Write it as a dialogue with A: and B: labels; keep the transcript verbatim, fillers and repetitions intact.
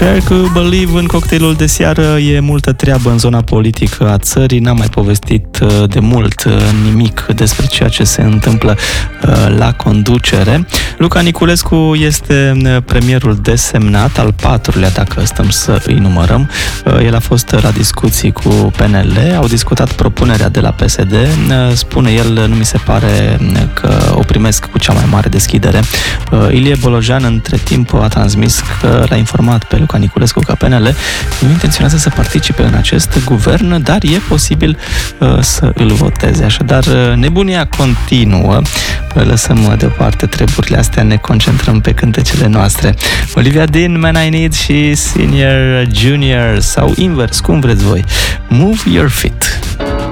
A: Cher cu Believe în cocktailul de seară. E multă treabă în zona politică a țării. N-am mai povestit de mult nimic despre ceea ce se întâmplă la conducere. Luca Niculescu este premierul desemnat, al patrulea dacă stăm să îi numărăm. El a fost la discuții cu P N L, au discutat propunerea de la P S D. Spune el, nu mi se pare că o primesc cu cea mai mare deschidere. Ilie Bolojan între timp a transmis că l-a informat pe Luca Niculescu că P N L nu intenționează să participe în acest guvern, dar e posibil uh, să îl voteze. Așadar, nebunia continuă. Lăsăm deoparte treburile astea, ne concentrăm pe cântecele noastre. Olivia Dean, Man I Need și Senior Junior sau invers, cum vreți voi. Move Your Feet.